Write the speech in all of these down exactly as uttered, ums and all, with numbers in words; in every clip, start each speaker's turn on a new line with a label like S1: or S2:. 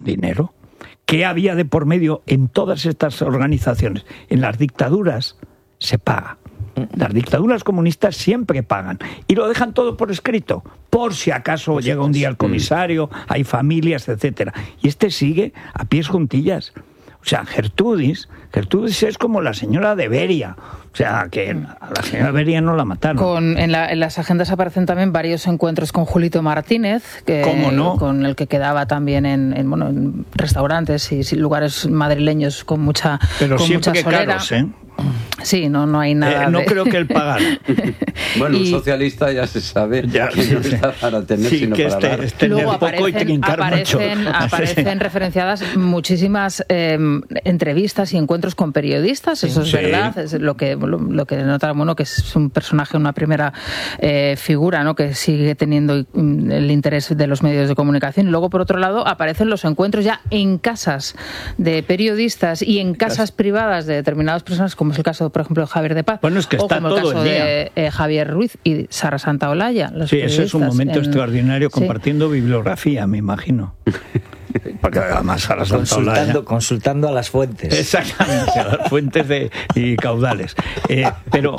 S1: dinero. ¿Qué había de por medio en todas estas organizaciones? En las dictaduras se paga. Las dictaduras comunistas siempre pagan y lo dejan todo por escrito, por si acaso llega un día el comisario, hay familias, etcétera. Y este sigue a pies juntillas. O sea, Gertrudis, Gertrudis es como la señora de Beria. O sea, que a la señora Beria no la mataron.
S2: Con, en, la, en las agendas aparecen también varios encuentros con Julito Martínez, que,
S1: ¿cómo no?
S2: Con el que quedaba también en, en, bueno, en restaurantes y, y lugares madrileños con mucha
S1: Pero
S2: con
S1: siempre
S2: mucha
S1: que
S2: solera.
S1: caros, ¿eh?
S2: Sí, no, no hay nada.
S1: Eh, no
S2: de...
S1: creo que él pagara.
S3: Bueno,
S2: Y-
S3: un socialista ya se sabe
S1: Ya,
S3: que
S1: sí,
S3: no
S1: sí.
S3: está para tener,
S1: Sí,
S3: sino
S1: que
S3: para
S1: este-
S3: dar.
S1: este- tener
S2: Luego
S1: poco y
S2: aparecen,
S1: trincar
S2: aparecen,
S1: mucho.
S2: aparecen referenciadas muchísimas eh, entrevistas y encuentros con periodistas, eso es
S1: Sí.
S2: verdad, es lo que lo, lo que denota, bueno, que es un personaje, una primera eh, figura, ¿no?, que sigue teniendo mm, el interés de los medios de comunicación. Y luego, por otro lado, aparecen los encuentros ya en casas de periodistas y en casas privadas de determinadas personas, como es el caso, por ejemplo, de Javier de Paz,
S1: Bueno, es que
S2: o
S1: está
S2: como el
S1: todo
S2: caso
S1: el día.
S2: de eh, Javier Ruiz y Sara Santaolalla. los
S1: Sí, ese es un
S2: periodistas
S1: momento
S2: en-
S1: extraordinario
S2: Sí.
S1: compartiendo bibliografía, me imagino. Porque además a la
S4: Consultando, consultando a las fuentes.
S1: Exactamente, a las fuentes de, y caudales. Eh, pero,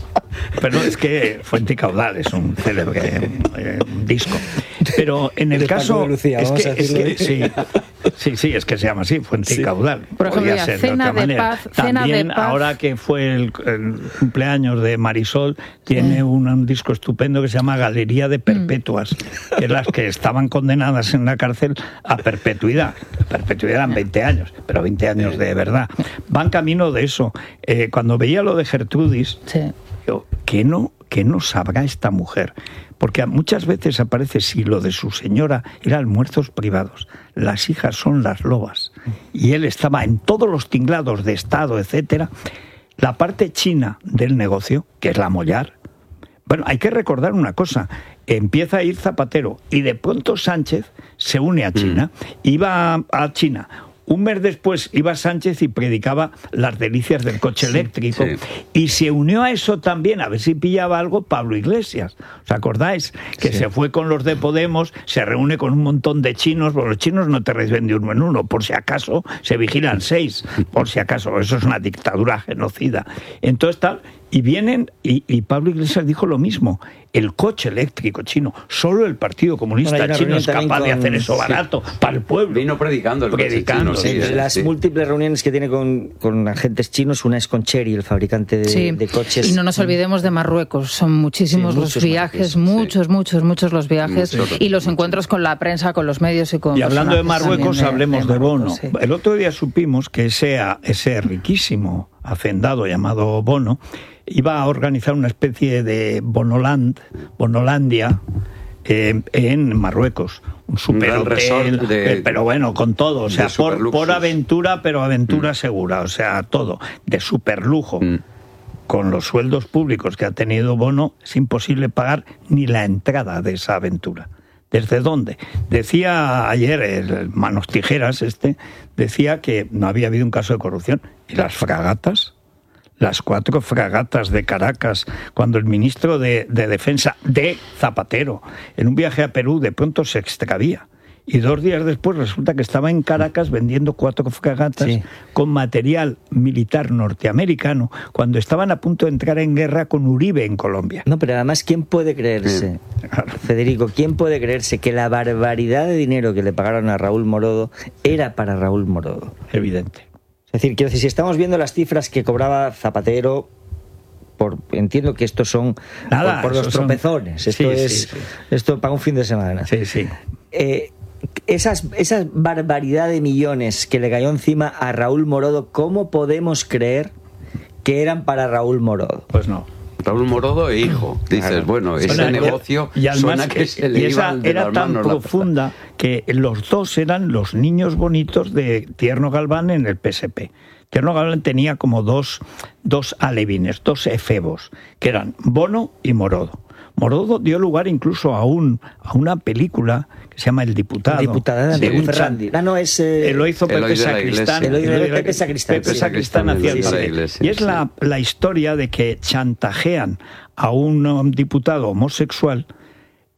S1: pero es que fuente y caudal es un célebre eh, disco. Pero en el
S4: De Paco
S1: caso...
S4: de Lucía,
S1: es
S4: vamos
S1: que,
S4: a
S1: es
S4: decirlo
S1: que-
S4: bien.
S1: sí, sí, sí, es que se llama así, fuente y
S4: Sí.
S1: caudal.
S2: Por ejemplo,
S1: Podría
S2: ya,
S1: ser
S2: Cena
S1: otra
S2: de
S1: manera.
S2: Paz, Cena de
S1: También,
S2: Paz.
S1: ahora que fue el, el cumpleaños de Marisol, tiene
S2: Sí.
S1: un, un disco estupendo que se llama Galería de Perpetuas, que es las que estaban condenadas en la cárcel a perpetuidad. Perpetuidad eran veinte años, pero veinte años de verdad. Van camino de eso. Eh, cuando veía lo de Gertrudis,
S2: Sí.
S1: yo, ¿qué no, qué no sabrá esta mujer? Porque muchas veces aparece, si lo de su señora era almuerzos privados, las hijas son las lobas, y él estaba en todos los tinglados de Estado, etcétera, la parte china del negocio, que es la Mollar. Bueno, hay que recordar una cosa, empieza a ir Zapatero y de pronto Sánchez se une a China, iba a, a China. Un mes después iba Sánchez y predicaba las delicias del coche eléctrico,
S3: sí.
S1: y se unió a eso también, a ver si pillaba algo, Pablo Iglesias. ¿Os acordáis? Que
S4: Sí.
S1: se fue con los de Podemos, se reúne con un montón de chinos, porque los chinos no te reciben de uno en uno, por si acaso se vigilan seis, por si acaso, eso es una dictadura genocida. Entonces tal, y vienen, y, y Pablo Iglesias dijo lo mismo, el coche eléctrico chino, solo el Partido Comunista
S4: Bueno, hay una
S1: chino es
S4: reunión
S1: capaz de
S4: también
S1: hacer
S4: con-
S1: eso barato para el pueblo.
S3: Vino predicando el coche
S1: Predicando,
S3: chino,
S1: sí,
S3: sí,
S4: Entre
S3: sí,
S4: las
S3: sí.
S4: múltiples reuniones que tiene con, con agentes chinos, una es con Chery, el fabricante de,
S2: Sí.
S4: de coches.
S2: Y no nos olvidemos de Marruecos. Son muchísimos
S4: Sí,
S2: los
S4: muchos
S2: viajes,
S4: Marruecos,
S2: muchos, muchos, muchos los viajes.
S3: Muchos,
S2: y los
S3: muchos.
S2: encuentros con la prensa, con los medios y con.
S1: Y hablando de
S2: personajes
S1: Marruecos,
S2: también
S1: hablemos de, Bono.
S2: Marruecos, sí.
S1: El otro día supimos que ese, ese riquísimo hacendado llamado Bono iba a organizar una especie de Bonoland, Bonolandia, eh, en Marruecos. Un
S3: gran resort
S1: superhotel,
S3: de-
S1: eh, pero bueno, con todo. O sea,
S3: de
S1: por,
S3: superluxus.
S1: por aventura, pero aventura segura. O sea, todo. De superlujo.
S3: Mm.
S1: Con los sueldos públicos que ha tenido Bono, es imposible pagar ni la entrada de esa aventura. ¿Desde dónde? Decía ayer el Manos Tijeras, este, decía que no había habido un caso de corrupción. ¿Y las fragatas? Las cuatro fragatas de Caracas, cuando el ministro de, de Defensa de Zapatero, en un viaje a Perú, de pronto se extravía. Y dos días después resulta que estaba en Caracas vendiendo cuatro fragatas
S4: Sí.
S1: con material militar norteamericano, cuando estaban a punto de entrar en guerra con Uribe en Colombia.
S4: No, pero además, ¿quién puede creerse, Federico, quién puede creerse que la barbaridad de dinero que le pagaron a Raúl Morodo era para Raúl Morodo?
S1: Evidente.
S4: Es decir, quiero decir, si estamos viendo las cifras que cobraba Zapatero, por, entiendo que estos son
S1: Nada,
S4: por, por los
S1: esos son-
S4: tropezones. Esto
S1: Sí, sí,
S4: es
S1: sí.
S4: esto para un fin de semana.
S1: Sí, sí.
S4: Eh, esas, esa barbaridad de millones que le cayó encima a Raúl Morodo, ¿cómo podemos creer que eran para Raúl Morodo?
S1: Pues no.
S3: Raúl Morodo e hijo. Dices,
S4: Claro.
S3: bueno, ese
S1: Suena-
S3: negocio
S1: y además
S3: suena que se le
S1: y esa
S3: iban de
S1: era
S3: las
S1: tan
S3: manos la pasta.
S1: profunda que los dos eran los niños bonitos de Tierno Galván en el P S P. Tierno Galván tenía como dos, dos alevines, dos efebos, que eran Bono y Morodo. Morodo dio lugar incluso a, un, a una película que se llama El Diputado.
S4: Diputada
S1: de
S4: de
S1: un
S4: Ferrandi. Ah, no, es... eh,
S1: Eh, lo hizo
S3: Eloy
S1: Pepe
S3: de la
S1: Sacristán.
S3: Iglesia.
S4: Eloy de
S1: Eloy de la-
S4: Pepe Sacristán,
S1: Pepe
S4: sí.
S1: Sacristán hacía el
S3: Eloy de la
S1: papel.
S3: Iglesia,
S1: Y es
S3: sí.
S1: la, la historia de que chantajean a un um, diputado homosexual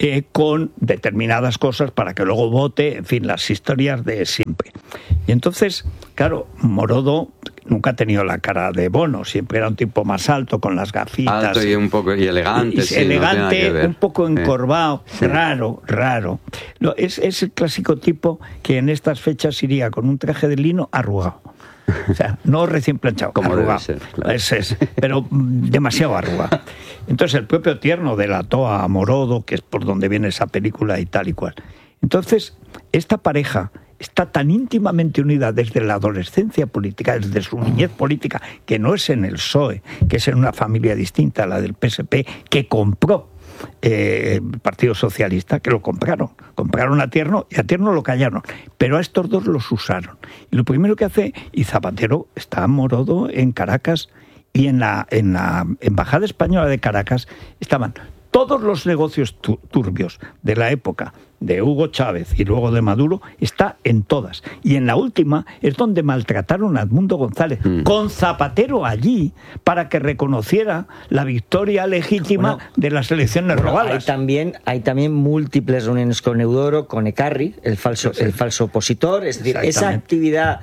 S1: eh, con determinadas cosas para que luego vote, en fin, las historias de siempre. Y entonces, claro, Morodo nunca ha tenido la cara de Bono, siempre era un tipo más alto, con las gafitas.
S3: Alto y un poco y elegante,
S1: y,
S3: sí,
S1: elegante,
S3: no tiene nada que ver.
S1: Un poco encorvado,
S3: sí.
S1: raro, raro. No, es, es el clásico tipo que en estas fechas iría con un traje de lino arrugado. O sea, no recién planchado,
S3: como
S1: arrugado.
S3: debe ser, claro.
S1: Es, es, pero demasiado arrugado. Entonces el propio Tierno delató a Morodo, que es por donde viene esa película y tal y cual. Entonces, esta pareja está tan íntimamente unida desde la adolescencia política, desde su niñez política, que no es en el P S O E, que es en una familia distinta a la del P S P, que compró eh, el Partido Socialista, que lo compraron. Compraron a Tierno y a Tierno lo callaron. Pero a estos dos los usaron. Y lo primero que hace, y Zapatero está Morodo en Caracas, y en la, en la Embajada Española de Caracas estaban todos los negocios turbios de la época de Hugo Chávez y luego de Maduro, está en todas. Y en la última es donde maltrataron a Edmundo González, mm. con Zapatero allí, para que reconociera la victoria legítima bueno, de las elecciones bueno, robadas.
S4: Hay también, hay también múltiples reuniones con Eudoro, con Ecarri, el falso, sí. el falso opositor. Es decir, esa actividad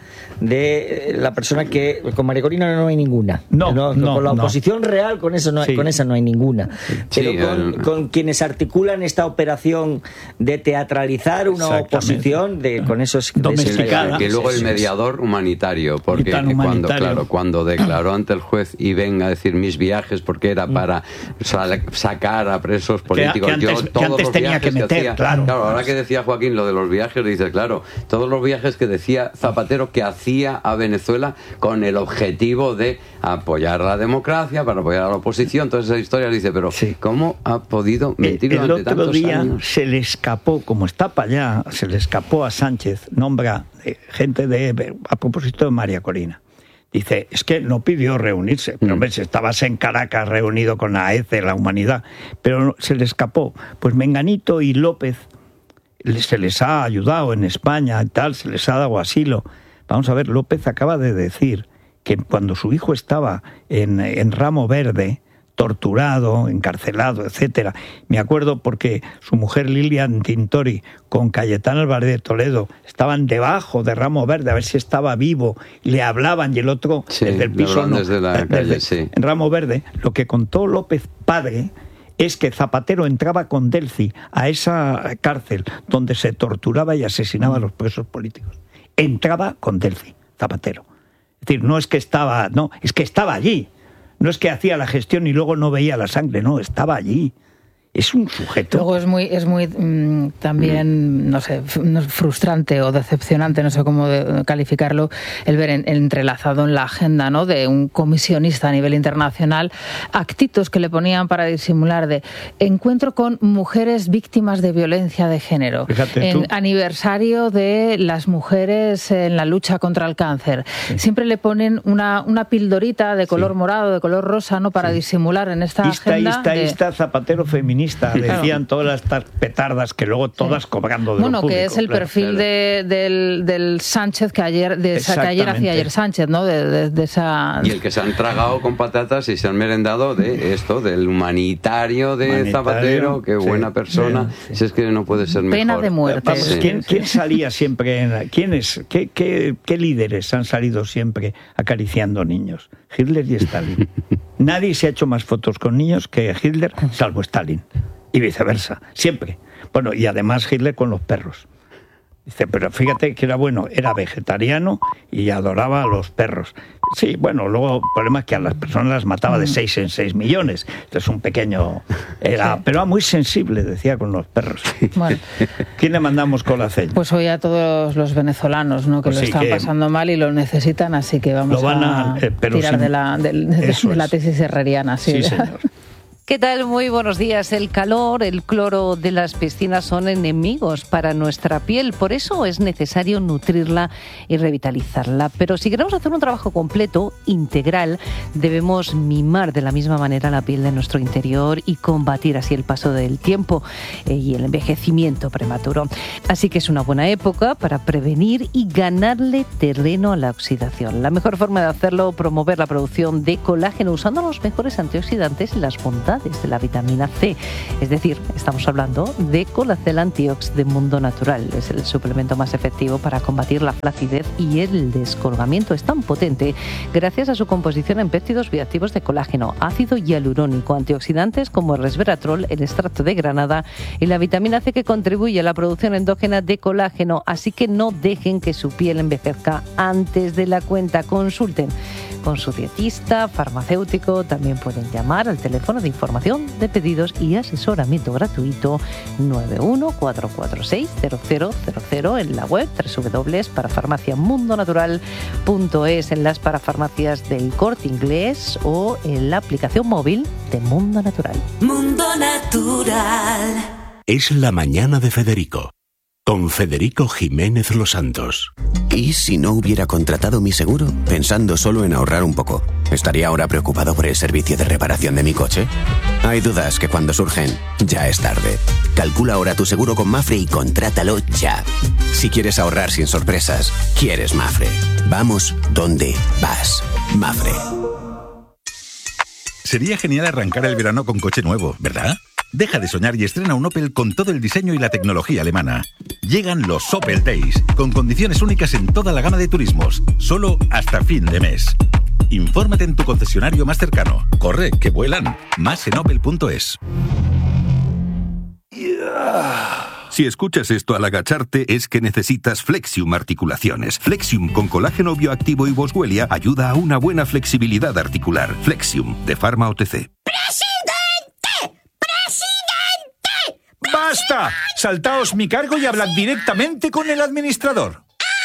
S4: de la persona que... Con María Corina no hay ninguna.
S1: No,
S4: no,
S1: no
S4: Con la
S1: no.
S4: oposición real, con, eso no, sí. con esa no hay ninguna. Pero sí, con, el... con quienes articulan esta operación de teatralizar una oposición, de con esos
S1: domesticada,
S3: que luego el mediador humanitario, porque humanitario. cuando claro cuando declaró ante el juez y venga a decir mis viajes porque era para sacar a presos políticos,
S1: que, que antes,
S3: yo todos
S1: que antes
S3: los
S1: tenía
S3: viajes
S1: que meter,
S3: que hacía,
S1: claro.
S3: claro, ahora que decía Joaquín lo de los viajes, dice claro, todos los viajes que decía Zapatero que hacía a Venezuela con el objetivo de apoyar a la democracia, para apoyar a la oposición, todas esas historias, dice, pero sí. ¿cómo ha podido mentir
S1: el,
S3: durante
S1: el otro
S3: tantos
S1: día
S3: años?
S1: Se le escapó, como está para allá, se le escapó a Sánchez, nombra eh, gente de, a propósito de María Corina. Dice, es que no pidió reunirse, pero hombre, si estabas en Caracas reunido con la A E C E, la Humanidad, pero se le escapó. Pues Menganito y López se les ha ayudado en España y tal, se les ha dado asilo. Vamos a ver, López acaba de decir que cuando su hijo estaba en, en Ramo Verde, torturado, encarcelado, etcétera. Me acuerdo porque su mujer Lilian Tintori con Cayetano Álvarez de Toledo estaban debajo de Ramo Verde a ver si estaba vivo, le hablaban y el otro
S3: sí,
S1: desde el piso no,
S3: desde la
S1: desde,
S3: calle, sí.
S1: En Ramo Verde, lo que contó López padre es que Zapatero entraba con Delcy a esa cárcel donde se torturaba y asesinaba a los presos políticos. Entraba con Delcy, Zapatero. Es decir, no es que estaba, no, es que estaba allí. No es que hacía la gestión y luego no veía la sangre, no, estaba allí. Es un sujeto.
S2: Luego es muy, es muy mmm, también, no sé, frustrante o decepcionante, no sé cómo de, calificarlo, el ver en, entrelazado en la agenda, ¿no?, de un comisionista a nivel internacional, actitos que le ponían para disimular de encuentro con mujeres víctimas de violencia de género, en aniversario de las mujeres en la lucha contra el cáncer. Sí. Siempre le ponen una, una pildorita de color sí. morado, de color rosa, ¿no?, para sí. disimular en esta
S1: ista,
S2: agenda.
S1: Ista,
S2: de...
S1: ista, Zapatero feminista. Decían claro. todas estas petardas que luego todas sí. cobrando de
S2: bueno,
S1: lo público.
S2: Que es el claro, perfil claro. De, del, del Sánchez que ayer, de esa, que ayer hacía ayer Sánchez, ¿no? De, de, de esa...
S3: Y el que se han tragado con patatas y se han merendado de esto, del humanitario de humanitario, Zapatero, qué buena sí, persona, sí. si es que no puede ser mejor.
S2: Pena de muerte.
S1: Vamos, sí. ¿quién, ¿Quién salía siempre? En la, ¿Quiénes? Qué, qué, ¿Qué líderes han salido siempre acariciando niños? Hitler y Stalin. Nadie se ha hecho más fotos con niños que Hitler, salvo Stalin. Y viceversa, siempre. Bueno, y además Hitler con los perros. Dice, pero fíjate que era bueno, era vegetariano y adoraba a los perros. Sí, bueno, luego el problema es que a las personas las mataba de seis en seis millones. Entonces un pequeño... era, sí. Pero era muy sensible, decía, con los perros. Bueno. ¿Quién le mandamos con la ceña?
S2: Pues hoy a todos los venezolanos, ¿no?, que pues lo sí, están que pasando mal y lo necesitan, así que vamos van a, a eh, tirar sin... de, la, de, de, de la tesis herreriana. Sí,
S1: sí señor.
S5: ¿Qué tal? Muy buenos días. El calor, el cloro de las piscinas son enemigos para nuestra piel. Por eso es necesario nutrirla y revitalizarla. Pero si queremos hacer un trabajo completo, integral, debemos mimar de la misma manera la piel de nuestro interior y combatir así el paso del tiempo y el envejecimiento prematuro. Así que es una buena época para prevenir y ganarle terreno a la oxidación. La mejor forma de hacerlo, promover la producción de colágeno usando los mejores antioxidantes y las bondades propiedades de la vitamina C. Es decir, estamos hablando de Colacel Antiox de Mundo Natural. Es el suplemento más efectivo para combatir la flacidez y el descolgamiento. Es tan potente gracias a su composición en péptidos bioactivos de colágeno, ácido hialurónico, antioxidantes como el resveratrol, el extracto de granada y la vitamina C, que contribuye a la producción endógena de colágeno. Así que no dejen que su piel envejezca antes de la cuenta. Consulten con su dietista, farmacéutico. También pueden llamar al teléfono de información de pedidos y asesoramiento gratuito nueve uno cuatro cuatro seis cero cero cero cero, en la web doble u doble u doble u punto parafarmacia mundo natural punto es, en las parafarmacias del Corte Inglés o en la aplicación móvil de Mundo Natural.
S6: Mundo Natural.
S7: Es la mañana de Federico, con Federico Jiménez Los Santos.
S8: ¿Y si no hubiera contratado mi seguro, pensando solo en ahorrar un poco? ¿Estaría ahora preocupado por el servicio de reparación de mi coche? Hay dudas que cuando surgen, ya es tarde. Calcula ahora tu seguro con Mafre y contrátalo ya. Si quieres ahorrar sin sorpresas, quieres Mafre. Vamos donde vas. Mafre.
S9: Sería genial arrancar el verano con coche nuevo, ¿verdad? Deja de soñar y estrena un Opel con todo el diseño y la tecnología alemana. Llegan los Opel Days, con condiciones únicas en toda la gama de turismos, solo hasta fin de mes. Infórmate en tu concesionario más cercano. Corre, que vuelan. Más en opel punto es.
S10: Si escuchas esto al agacharte, es que necesitas Flexium Articulaciones. Flexium con colágeno bioactivo y boswellia ayuda a una buena flexibilidad articular. Flexium, de Pharma O T C.
S11: ¡Basta! Saltaos mi cargo y hablad directamente con el administrador.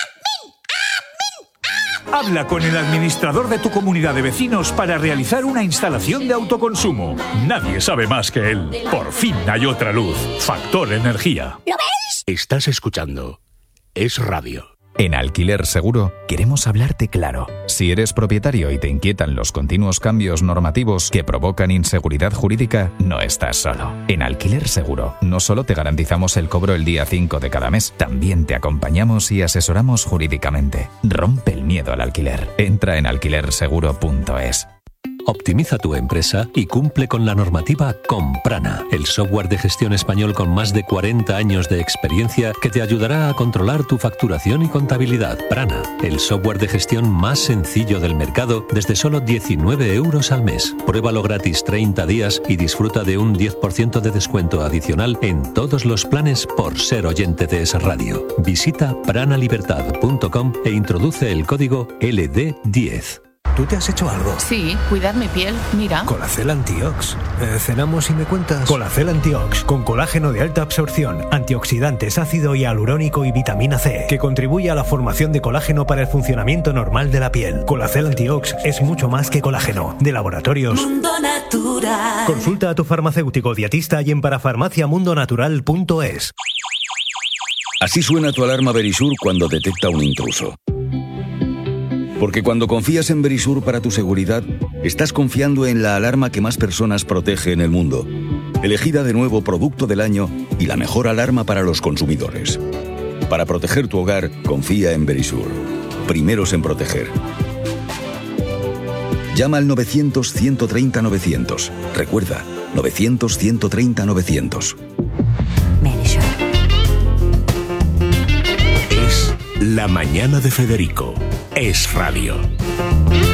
S11: Habla con el administrador de tu comunidad de vecinos para realizar una instalación de autoconsumo. Nadie sabe más que él. Por fin hay otra luz. Factor Energía.
S7: ¿Lo ves? Estás escuchando Es Radio.
S12: En Alquiler Seguro queremos hablarte claro. Si eres propietario y te inquietan los continuos cambios normativos que provocan inseguridad jurídica, no estás solo. En Alquiler Seguro no solo te garantizamos el cobro el día cinco de cada mes, también te acompañamos y asesoramos jurídicamente. Rompe el miedo al alquiler. Entra en alquiler seguro punto es.
S13: Optimiza tu empresa y cumple con la normativa con Prana, el software de gestión español con más de cuarenta años de experiencia que te ayudará a controlar tu facturación y contabilidad. Prana, el software de gestión más sencillo del mercado desde solo diecinueve euros al mes. Pruébalo gratis treinta días y disfruta de un diez por ciento de descuento adicional en todos los planes por ser oyente de Es Radio. Visita prana libertad punto com e introduce el código L D diez.
S14: ¿Tú te has hecho algo?
S2: Sí, cuidar mi piel, mira.
S14: Colacel Antiox. Eh, ¿Cenamos y me cuentas? Colacel Antiox, con colágeno de alta absorción, antioxidantes, ácido hialurónico y vitamina C, que contribuye a la formación de colágeno para el funcionamiento normal de la piel. Colacel Antiox es mucho más que colágeno. De laboratorios
S6: Mundo Natural.
S14: Consulta a tu farmacéutico dietista y en parafarmacia mundo natural punto es.
S15: Así suena tu alarma Verisur cuando detecta un intruso. Porque cuando confías en Verisur para tu seguridad, estás confiando en la alarma que más personas protege en el mundo. Elegida de nuevo Producto del Año y la mejor alarma para los consumidores. Para proteger tu hogar, confía en Verisur. Primeros en proteger. Llama al novecientos ciento treinta novecientos. Recuerda, novecientos ciento treinta novecientos.
S7: Es la mañana de Federico. Es Radio.